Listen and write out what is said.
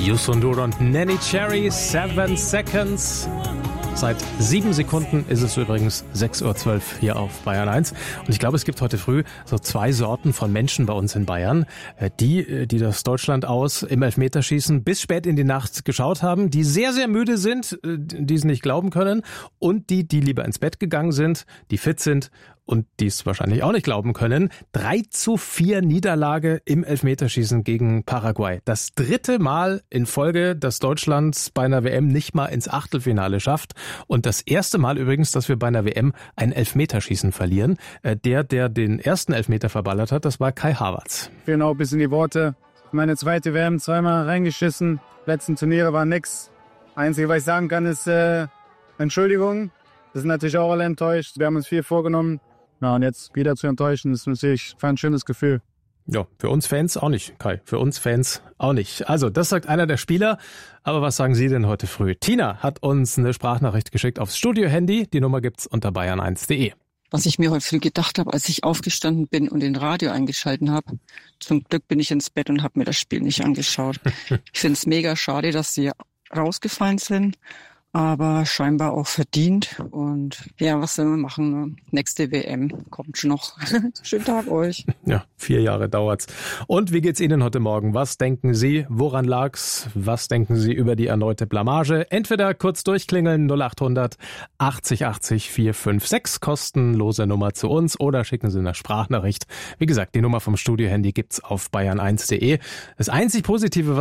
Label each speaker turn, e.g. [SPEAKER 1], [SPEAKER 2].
[SPEAKER 1] Youssou N'Dour und Nenny Cherry, 7 Seconds. Seit 7 Sekunden ist es übrigens 6.12 Uhr hier auf Bayern 1. Und ich glaube, es gibt heute früh so 2 Sorten von Menschen bei uns in Bayern. Die das Deutschland aus im Elfmeterschießen bis spät in die Nacht geschaut haben, die sehr, sehr müde sind, die es nicht glauben können. Und die lieber ins Bett gegangen sind, die fit sind und die es wahrscheinlich auch nicht glauben können. 3:4 Niederlage im Elfmeterschießen gegen Paraguay. Das 3. Mal in Folge, dass Deutschland bei einer WM nicht mal ins Achtelfinale schafft. Und das 1. Mal übrigens, dass wir bei einer WM ein Elfmeterschießen verlieren. Der den ersten Elfmeter verballert hat, das war Kai Havertz.
[SPEAKER 2] Genau, bis in die Worte. Meine 2. WM, 2-mal reingeschissen. Letzten Turniere war nix. Einzige, was ich sagen kann, ist Entschuldigung. Wir sind natürlich auch alle enttäuscht. Wir haben uns viel vorgenommen. Ja, und jetzt wieder zu enttäuschen, ist natürlich ein schönes Gefühl.
[SPEAKER 1] Ja, für uns Fans auch nicht, Kai. Für uns Fans auch nicht. Also, das sagt einer der Spieler. Aber was sagen Sie denn heute früh? Tina hat uns eine Sprachnachricht geschickt aufs Studio-Handy. Die Nummer gibt's unter bayern1.de.
[SPEAKER 3] Was ich mir heute früh gedacht habe, als ich aufgestanden bin und den Radio eingeschalten habe. Zum Glück bin ich ins Bett und habe mir das Spiel nicht angeschaut. Ich finde es mega schade, dass sie rausgefallen sind. Aber scheinbar auch verdient. Und ja, was sollen wir machen? Nächste WM kommt schon noch. Schönen Tag euch.
[SPEAKER 1] Ja, 4 Jahre dauert's. Und wie geht's Ihnen heute Morgen? Was denken Sie? Woran lag's? Was denken Sie über die erneute Blamage? Entweder kurz durchklingeln 0800 80 80 456, kostenlose Nummer zu uns, oder schicken Sie eine Sprachnachricht. Wie gesagt, die Nummer vom Studio-Handy gibt's auf bayern1.de. Das einzig Positive,